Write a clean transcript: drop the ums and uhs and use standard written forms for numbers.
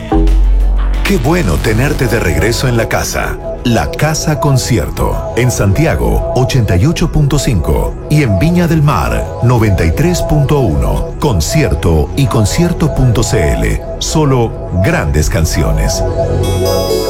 Qué bueno tenerte de regreso en la casa. La Casa Concierto. En Santiago, 88.5. Y en Viña del Mar, 93.1. Concierto y concierto.cl. Solo grandes canciones.